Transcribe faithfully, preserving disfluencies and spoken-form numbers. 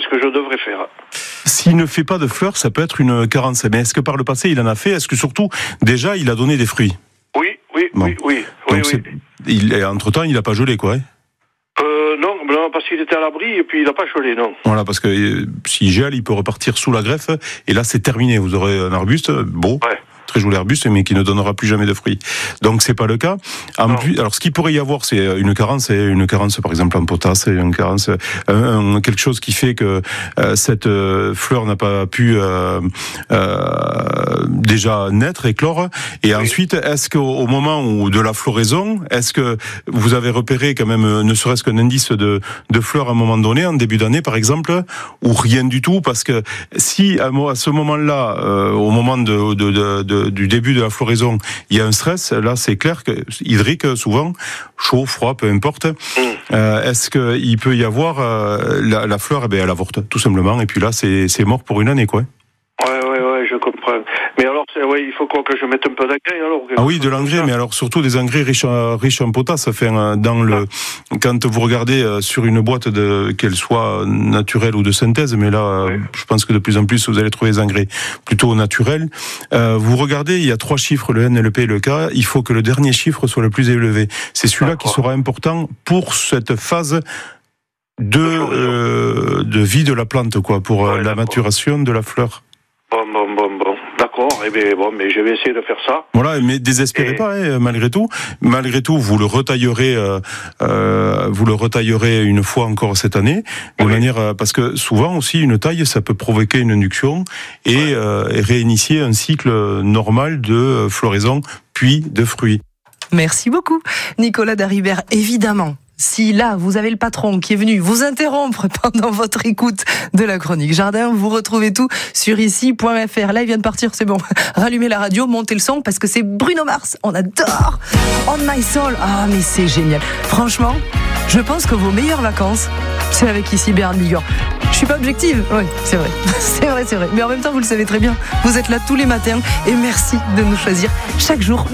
ce que je devrais faire. S'il ne fait pas de fleurs, ça peut être une carence. Mais est-ce que par le passé, il en a fait? Est-ce que surtout, déjà, il a donné des fruits? Oui, oui, bon. oui, oui. Donc oui, oui. Il, entre-temps, il n'a pas gelé, quoi. Hein euh, non, non, parce qu'il était à l'abri et puis il n'a pas gelé, non. Voilà, parce que euh, s'il gèle, il peut repartir sous la greffe et là, c'est terminé. Vous aurez un arbuste beau. Ouais. Très joli arbuste, mais qui ne donnera plus jamais de fruits. Donc c'est pas le cas. En plus, alors ce qu'il pourrait y avoir, c'est une carence, c'est une carence par exemple en potasse, une carence, un, quelque chose qui fait que euh, cette euh, fleur n'a pas pu euh, euh, déjà naître, éclore. Et oui. Ensuite, est-ce qu'au au moment où de la floraison, est-ce que vous avez repéré quand même, ne serait-ce qu'un indice de, de fleurs à un moment donné, en début d'année par exemple, ou rien du tout, parce que si à, à ce moment-là, euh, au moment de, de, de, de du début de la floraison, il y a un stress, là c'est clair que hydrique souvent, chaud, froid, peu importe. Mmh. Euh, est-ce que il peut y avoir euh, la, la fleur, eh bien, elle avorte tout simplement, et puis là c'est c'est mort pour une année, quoi. Ouais, ouais, ouais, je comprends. Mais alors, c'est, ouais, il faut quoi que je mette un peu d'engrais alors. Ah oui, de l'engrais, mais alors surtout des engrais riches en, riches en potasse. Enfin, dans le, ah. Quand vous regardez sur une boîte, de, qu'elle soit naturelle ou de synthèse, mais là, oui. Je pense que de plus en plus, vous allez trouver des engrais plutôt naturels. Euh, vous regardez, il y a trois chiffres, le N, le P et le K. Il faut que le dernier chiffre soit le plus élevé. C'est celui-là D'accord. qui sera important pour cette phase de, euh, de vie de la plante, quoi, pour ouais, la maturation de la fleur. Bon, bon, bon, bon. D'accord, eh bien, bon, mais je vais essayer de faire ça. Voilà, mais désespérez et... pas, hein, malgré tout. Malgré tout, vous le retaillerez, euh, euh, vous le retaillerez une fois encore cette année, de oui. manière, euh, parce que souvent aussi une taille, ça peut provoquer une induction et, ouais. euh, et réinitier un cycle normal de floraison puis de fruits. Merci beaucoup, Nicolas Daribert. Évidemment. Si là, vous avez le patron qui est venu vous interrompre pendant votre écoute de la chronique Jardin, vous retrouvez tout sur ici point f r. Là, il vient de partir, c'est bon. Rallumez la radio, montez le son, parce que c'est Bruno Mars. On adore On My Soul. Ah, mais c'est génial. Franchement, je pense que vos meilleures vacances, c'est avec ici Bernard Bigorre. Je suis pas objective. Oui, c'est vrai. C'est vrai, c'est vrai. Mais en même temps, vous le savez très bien. Vous êtes là tous les matins et merci de nous choisir chaque jour.